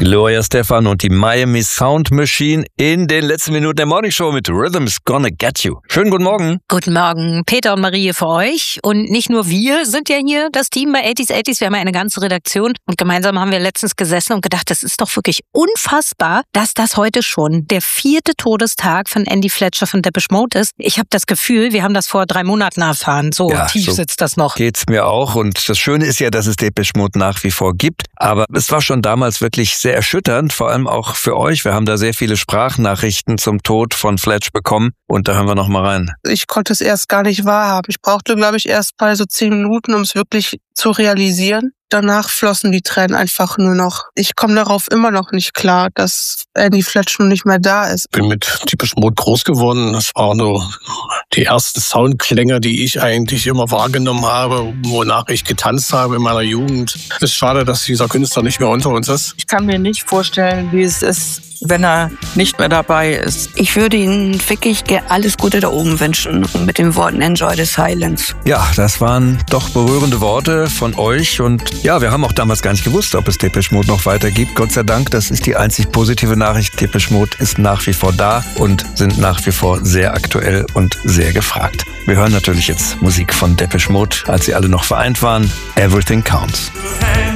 Gloria Estefan und die Miami Sound Machine in den letzten Minuten der Morning Show mit Rhythm's Gonna Get You. Schönen guten Morgen. Guten Morgen, Peter und Marie für euch. Und nicht nur wir sind ja hier, das Team bei 80s. Wir haben ja eine ganze Redaktion und gemeinsam haben wir letztens gesessen und gedacht, das ist doch wirklich unfassbar, dass das heute schon der 4. Todestag von Andy Fletcher von Depeche Mode ist. Ich habe das Gefühl, wir haben das vor 3 Monaten erfahren. So ja, tief so sitzt das noch. Geht's mir auch. Und das Schöne ist ja, dass es Depeche Mode nach wie vor gibt. Aber es war schon damals wirklich sehr erschütternd, vor allem auch für euch. Wir haben da sehr viele Sprachnachrichten zum Tod von Fletch bekommen. Und da hören wir noch mal rein. Ich konnte es erst gar nicht wahrhaben. Ich brauchte, glaube ich, erst mal so 10 Minuten, um es wirklich zu realisieren. Danach flossen die Tränen einfach nur noch. Ich komme darauf immer noch nicht klar, dass Andy Fletcher nun nicht mehr da ist. Ich bin mit Depeche Mode groß geworden. Das waren nur die ersten Soundklänge, die ich eigentlich immer wahrgenommen habe, wonach ich getanzt habe in meiner Jugend. Es ist schade, dass dieser Künstler nicht mehr unter uns ist. Ich kann mir nicht vorstellen, wie es ist, wenn er nicht mehr dabei ist. Ich würde Ihnen wirklich alles Gute da oben wünschen und mit den Worten Enjoy the Silence. Ja, das waren doch berührende Worte von euch und ja, wir haben auch damals gar nicht gewusst, ob es Depeche Mode noch weiter gibt. Gott sei Dank, das ist die einzig positive Nachricht. Depeche Mode ist nach wie vor da und sind nach wie vor sehr aktuell und sehr gefragt. Wir hören natürlich jetzt Musik von Depeche Mode, als sie alle noch vereint waren. Everything Counts.